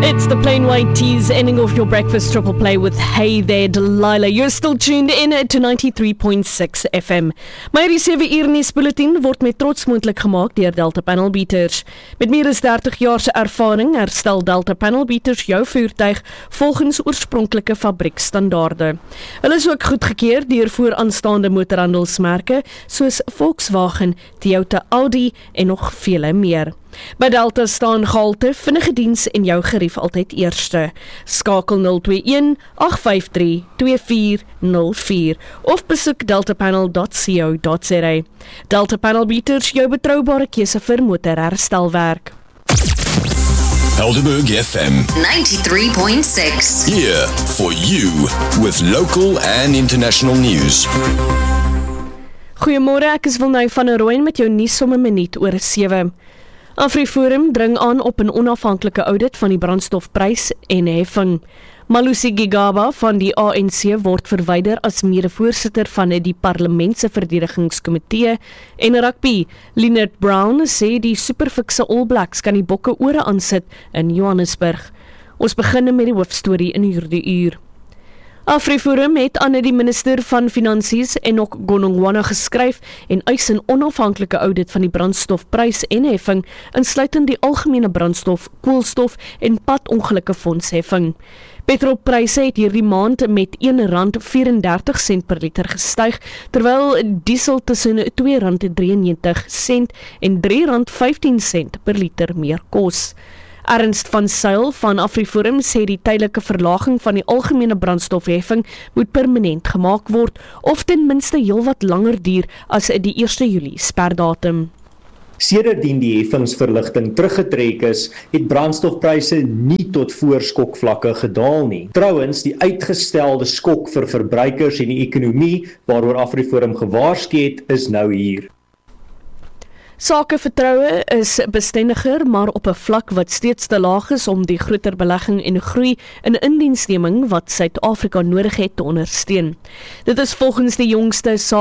It's the Plain White Tees ending off your breakfast triple play with Hey There Delilah. You're still tuned in to 93.6 FM. My 7 uur nuusbulletin word met trots moontlik gemaak deur Delta Panel Beaters. Met meer as 30 jaar se ervaring herstel Delta Panel Beaters jou voertuig volgens oorspronklike fabriekstandaarde. Hulle is ook goedgekeur deur vooraanstaande motorhandelsmerke soos Volkswagen, Toyota, Audi en nog vele meer. By Delta staan gehalte, vinnige diens en jou gerief altyd eerste. Skakel 021-853-2404 of besoek deltapanel.co.za. Delta Panel Beaters, jou betroubare keuse vir motorherstelwerk. Helderberg FM 93.6. here for you with local and international news. Goeiemôre, ek is Wilnou van der Rooyen met jou nuus om 'n minuut oor 7. AfriForum dring aan op 'n onafhanklike audit van die brandstofprys en heffing. Malusi Gigaba van die ANC word verwyder as mede-voorsitter van die Parlement se Verdedigingskomitee en rugby. Leonard Brown sê die superfikse All Blacks kan die bokke ore aansit in Johannesburg. Ons begin met die hoofstorie in hierdie uur. AfriForum het aan die minister van Finansies Enoch Godongwana geskryf en eis 'n onafhanklike audit van die brandstofprys en heffing, insluitend die algemene brandstof, koolstof en padongelukkefondsheffing. Petrolpryse het hierdie maand met R1.34 per liter gestyg, terwyl diesel tussen R2.93 en R3.15 per liter meer kos. Ernst van Sail van AfriForum sê die tydelike verlaging van die algemene brandstofheffing moet permanent gemaak word of ten minste heelwat langer duur as die 1 Julie sperdatum. Sedertdien die heffingsverligting teruggetrek is, het brandstofpryse nie tot voorskokvlakke gedaal nie. Trouwens, die uitgestelde skok vir verbruikers en die ekonomie, waaroor AfriForum gewaarsku het, is nou hier. Sakevertroue is bestendiger, maar op 'n vlak wat steeds te laag is om die groter belegging en groei in indiensneming wat Suid-Afrika nodig het te ondersteun. Dit is volgens die jongste